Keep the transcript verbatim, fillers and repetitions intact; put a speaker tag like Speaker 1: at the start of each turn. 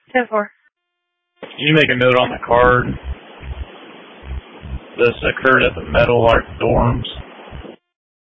Speaker 1: ten four.
Speaker 2: Can you make a note on the card? This occurred at the Meadowlark dorms.